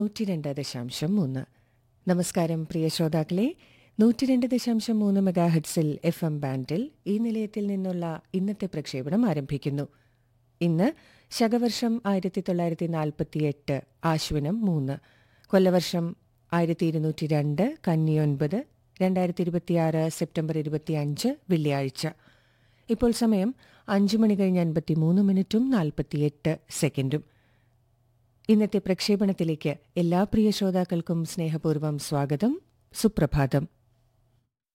102.3. നമസ്കാരം പ്രിയ ശ്രോതാക്കളെ. 102.3 മെഗാഹെർട്സിൽ FM ബാൻഡിൽ ഈ നിലയത്തിൽ നിന്നുള്ള ഇന്നത്തെ പ്രക്ഷേപണം ആരംഭിക്കുന്നു. ഇന്ന് ശകവർഷം 1948 ആശ്വിനം 3, കൊല്ലവർഷം 1202 കന്നി 9, 2026 സെപ്റ്റംബർ 25 വെള്ളിയാഴ്ച. ഇപ്പോൾ സമയം 5:53 48 സെക്കൻഡും. ഇന്നത്തെ പ്രക്ഷേപണത്തിലേക്ക് എല്ലാ പ്രിയ ശ്രോതാക്കൾക്കും സ്നേഹപൂർവ്വം സ്വാഗതം. സുപ്രഭാതം.